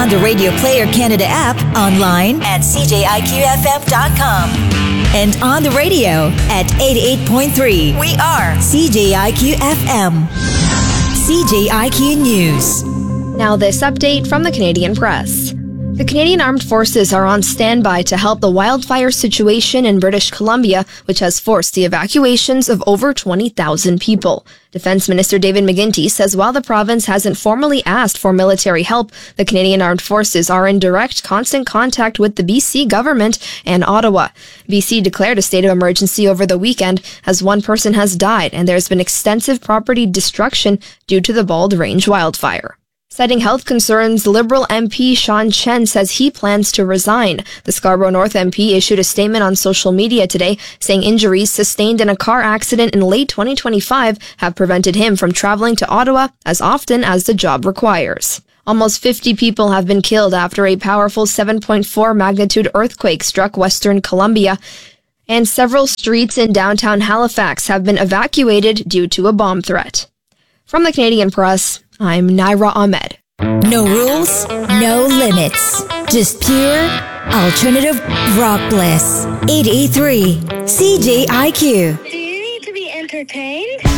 the Radio Player Canada app, online at cjiqfm.com, and on the radio at 88.3. We are CJIQ-FM. CJIQ News. Now this update from the Canadian Press. The Canadian Armed Forces are on standby to help the wildfire situation in British Columbia, which has forced the evacuations of over 20,000 people. Defense Minister David McGuinty says while the province hasn't formally asked for military help, the Canadian Armed Forces are in direct, constant contact with the BC government and Ottawa. BC declared a state of emergency over the weekend as one person has died and there's been extensive property destruction due to the Bald Range wildfire. Citing health concerns, Liberal MP Sean Chen says he plans to resign. The Scarborough North MP issued a statement on social media today saying injuries sustained in a car accident in late 2025 have prevented him from traveling to Ottawa as often as the job requires. Almost 50 people have been killed after a powerful 7.4 magnitude earthquake struck Western Colombia, and several streets in downtown Halifax have been evacuated due to a bomb threat. From the Canadian Press, I'm Naira Ahmed. No rules, no limits. Just pure alternative rock bliss. 883 CJIQ. Do you need to be entertained?